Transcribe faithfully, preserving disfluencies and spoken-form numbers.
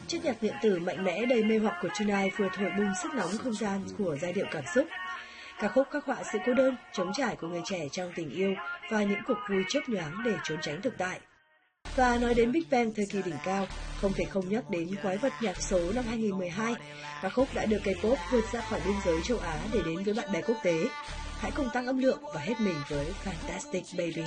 Chất nhạc điện tử mạnh mẽ đầy mê hoặc của Tonight vừa thổi bùng sức nóng không gian của giai điệu cảm xúc. Ca khúc khắc họa sự cô đơn, trống trải của người trẻ trong tình yêu và những cuộc vui chớp nhoáng để trốn tránh thực tại. Và nói đến Big Bang thời kỳ đỉnh cao, không thể không nhắc đến quái vật nhạc số năm hai nghìn mười hai. Ca khúc đã đưa K-pop vượt ra khỏi biên giới châu Á để đến với bạn bè quốc tế. Hãy cùng tăng âm lượng và hết mình với Fantastic Baby.